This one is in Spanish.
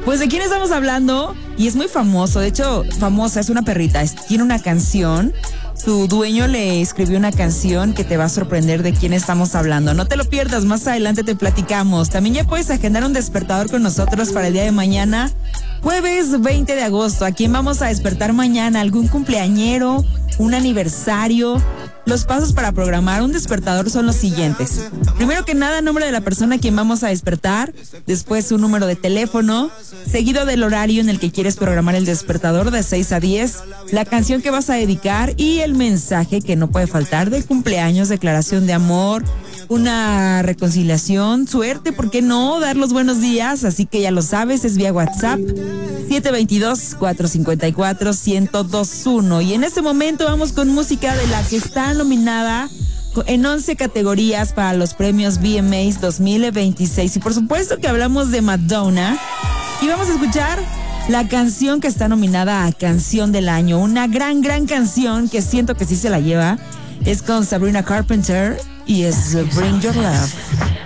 Pues de quién estamos hablando, y es muy famoso, de hecho, famosa, es una perrita, tiene una canción, su dueño le escribió una canción que te va a sorprender de quién estamos hablando. No te lo pierdas, más adelante te platicamos. También ya puedes agendar un despertador con nosotros para el día de mañana, jueves 20 de agosto. ¿A quién vamos a despertar mañana? ¿Algún cumpleañero? ¿Un aniversario? Los pasos para programar un despertador son los siguientes. Primero que nada, nombre de la persona a quien vamos a despertar, después su número de teléfono, seguido del horario en el que quieres programar el despertador de 6 a 10, la canción que vas a dedicar y el mensaje que no puede faltar del cumpleaños, declaración de amor, una reconciliación, suerte, ¿por qué no? Dar los buenos días, así que ya lo sabes, es vía WhatsApp 722-454-1021. Y en este momento vamos con música de la que está nominada en 11 categorías para los premios VMAs 2026. Y por supuesto que hablamos de Madonna. Y vamos a escuchar la canción que está nominada a Canción del Año. Una gran canción que siento que sí se la lleva. Es con Sabrina Carpenter y es Bring Your Love.